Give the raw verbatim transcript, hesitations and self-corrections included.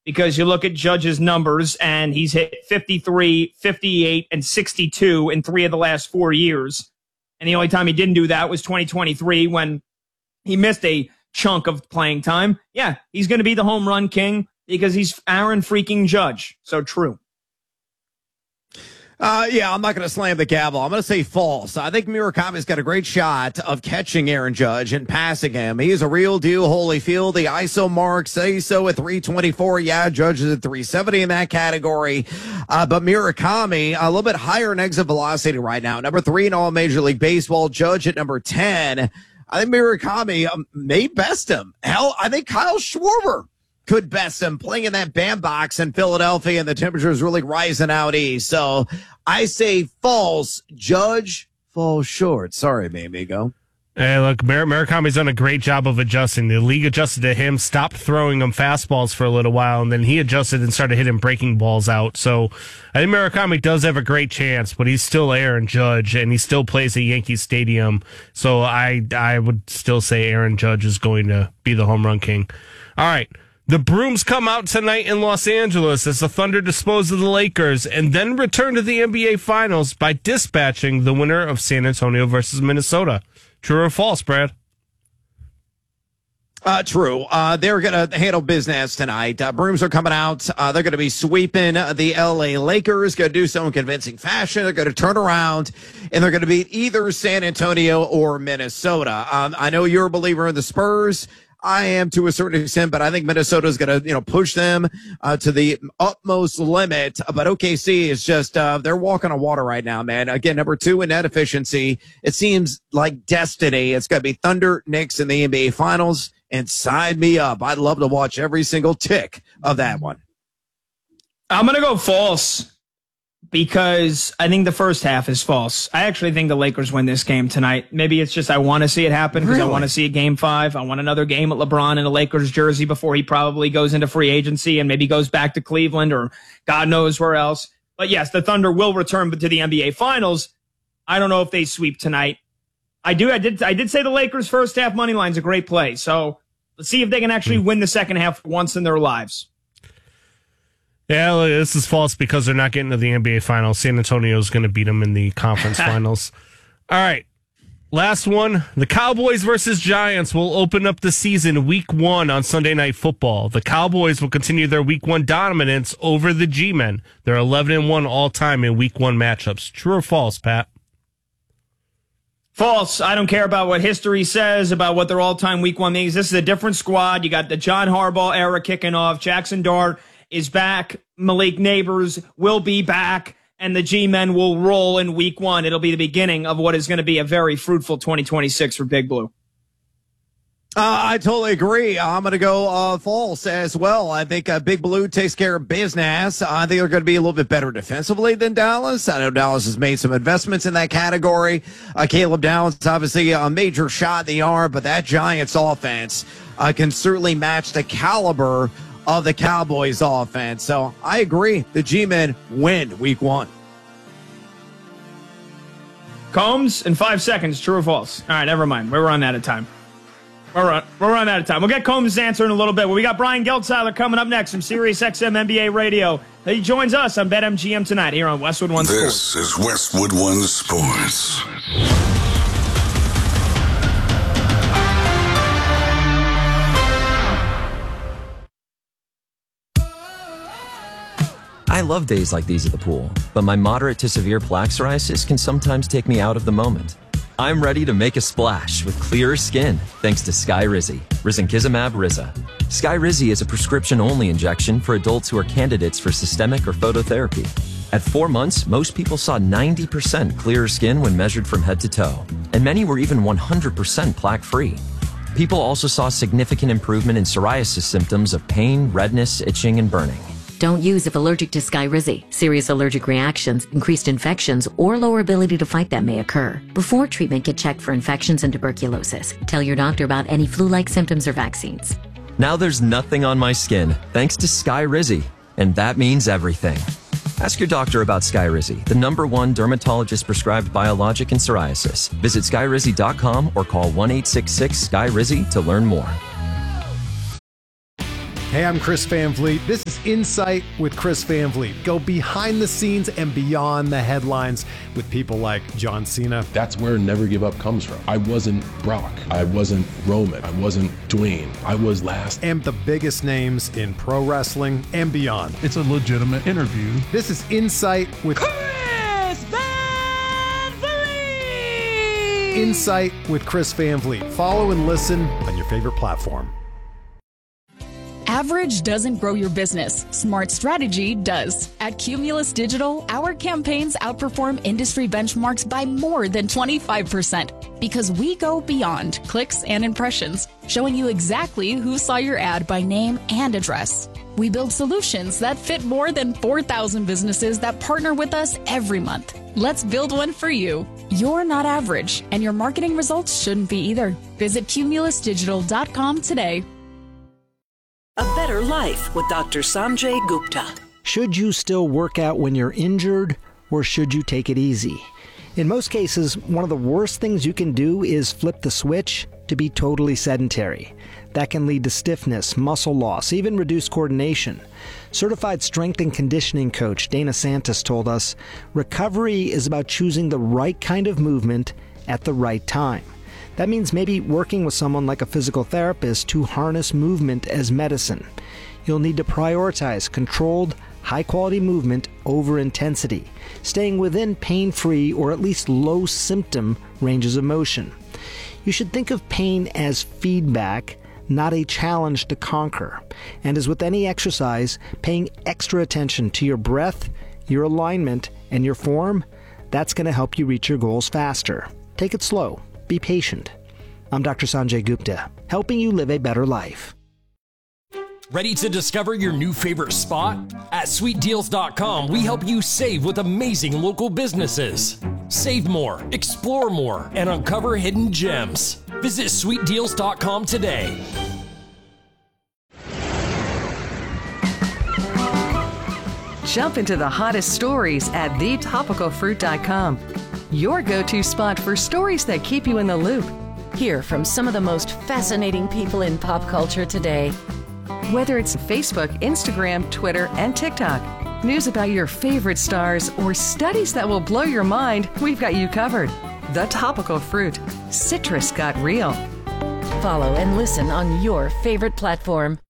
because you look at Judge's numbers and he's hit fifty-three, fifty-eight, and sixty-two in three of the last four years. And the only time he didn't do that was twenty twenty-three when he missed a chunk of playing time. Yeah, he's going to be the home run king because he's Aaron freaking Judge. So true. Uh, yeah, I'm not going to slam the gavel. I'm going to say false. I think Murakami's got a great shot of catching Aaron Judge and passing him. He's a real deal. Holyfield, the I S O mark say so at three twenty-four. Yeah, Judge is at three seventy in that category. Uh, but Murakami, a little bit higher in exit velocity right now. Number three in all Major League Baseball. Judge at number ten. I think Murakami um, may best him. Hell, I think Kyle Schwarber could best him playing in that bandbox in Philadelphia, and the temperature is really rising out east. So I say false. Judge falls short. Sorry, mi amigo. Hey, look, Mar- Murakami's done a great job of adjusting. The league adjusted to him, stopped throwing him fastballs for a little while, and then he adjusted and started hitting breaking balls out. So I think Murakami does have a great chance, but he's still Aaron Judge, and he still plays at Yankee Stadium. So I, I would still say Aaron Judge is going to be the home run king. All right. The brooms come out tonight in Los Angeles as the Thunder dispose of the Lakers and then return to the N B A Finals by dispatching the winner of San Antonio versus Minnesota. True or false, Brad? Uh, true. Uh, they're going to handle business tonight. Uh, brooms are coming out. Uh, they're going to be sweeping the L A Lakers, going to do so in convincing fashion. They're going to turn around, and they're going to beat either San Antonio or Minnesota. Um, I know you're a believer in the Spurs. I am to a certain extent, but I think Minnesota is going to, you know, push them uh, to the utmost limit. But O K C is just, uh, they're walking on water right now, man. Again, number two in net efficiency. It seems like destiny. It's going to be Thunder, Knicks in the N B A Finals, and sign me up. I'd love to watch every single tick of that one. I'm going to go false because I think the first half is false. I actually think the Lakers win this game tonight. Maybe it's just I want to see it happen because really? I want to see a game five. I want another game at LeBron in a Lakers jersey before he probably goes into free agency and maybe goes back to Cleveland or God knows where else. But yes, the Thunder will return to the N B A Finals. I don't know if they sweep tonight. I do. I did. I did say the Lakers' first half money line is a great play. So let's see if they can actually win the second half once in their lives. Yeah, this is false because they're not getting to the N B A Finals. San Antonio is going to beat them in the conference finals. All right, last one. The Cowboys versus Giants will open up the season week one on Sunday Night Football. The Cowboys will continue their week one dominance over the G-Men. They're eleven and one all-time in week one matchups. True or false, Pat? False. I don't care about what history says about what their all-time week one means. This is a different squad. You got the John Harbaugh era kicking off. Jackson Dart is back. Malik Neighbors will be back, and the G-Men will roll in week one. It'll be the beginning of what is going to be a very fruitful twenty twenty-six for Big Blue. Uh, I totally agree. I'm going to go uh, false as well. I think uh, Big Blue takes care of business. I think they're going to be a little bit better defensively than Dallas. I know Dallas has made some investments in that category. Uh, Caleb Downs, obviously a major shot in the arm, but that Giants offense uh, can certainly match the caliber of the Cowboys offense. So I agree. The G-Men win week one. Combs in five seconds. True or false? All right, never mind. We're running out of time. We're, run, we're running out of time. We'll get Combs' answer in a little bit. Well, we got Brian Geltzeiler coming up next from Sirius X M N B A Radio. He joins us on BetMGM tonight here on Westwood One this Sports. This is Westwood One Sports. I love days like these at the pool, but my moderate to severe plaque psoriasis can sometimes take me out of the moment. I'm ready to make a splash with clearer skin thanks to Skyrizi, Risankizumab Riza. Skyrizi is a prescription-only injection for adults who are candidates for systemic or phototherapy. At four months, most people saw ninety percent clearer skin when measured from head to toe, and many were even one hundred percent plaque-free. People also saw significant improvement in psoriasis symptoms of pain, redness, itching, and burning. Don't use if allergic to Skyrizi. Serious allergic reactions, increased infections, or lower ability to fight them may occur. Before treatment, get checked for infections and tuberculosis. Tell your doctor about any flu-like symptoms or vaccines. Now there's nothing on my skin, thanks to Skyrizi, and that means everything. Ask your doctor about Skyrizi, the number one dermatologist-prescribed biologic in psoriasis. Visit skyrizi dot com or call one eight six six, S K Y R I Z I to learn more. Hey, I'm Chris Van Vliet. This is Insight with Chris Van Vliet. Go behind the scenes and beyond the headlines with people like John Cena. That's where Never Give Up comes from. I wasn't Brock. I wasn't Roman. I wasn't Dwayne. I was last. And the biggest names in pro wrestling and beyond. It's a legitimate interview. This is Insight with Chris Van Vliet. Insight with Chris Van Vliet. Follow and listen on your favorite platform. Average doesn't grow your business. Smart strategy does. At Cumulus Digital, our campaigns outperform industry benchmarks by more than twenty-five percent because we go beyond clicks and impressions, showing you exactly who saw your ad by name and address. We build solutions that fit more than four thousand businesses that partner with us every month. Let's build one for you. You're not average, and your marketing results shouldn't be either. Visit cumulus digital dot com today. A Better Life with Doctor Sanjay Gupta. Should you still work out when you're injured, or should you take it easy? In most cases, one of the worst things you can do is flip the switch to be totally sedentary. That can lead to stiffness, muscle loss, even reduced coordination. Certified strength and conditioning coach Dana Santos told us, recovery is about choosing the right kind of movement at the right time. That means maybe working with someone like a physical therapist to harness movement as medicine. You'll need to prioritize controlled, high-quality movement over intensity, staying within pain-free or at least low-symptom ranges of motion. You should think of pain as feedback, not a challenge to conquer. And as with any exercise, paying extra attention to your breath, your alignment, and your form, that's going to help you reach your goals faster. Take it slow. Be patient. I'm Doctor Sanjay Gupta, helping you live a better life. Ready to discover your new favorite spot? At sweet deals dot com, we help you save with amazing local businesses. Save more, explore more, and uncover hidden gems. Visit sweet deals dot com today. Jump into the hottest stories at the topical fruit dot com. Your go-to spot for stories that keep you in the loop. Hear from some of the most fascinating people in pop culture today. Whether it's Facebook, Instagram, Twitter, and TikTok, news about your favorite stars, or studies that will blow your mind, we've got you covered. The Topical Fruit. Citrus got real. Follow and listen on your favorite platform.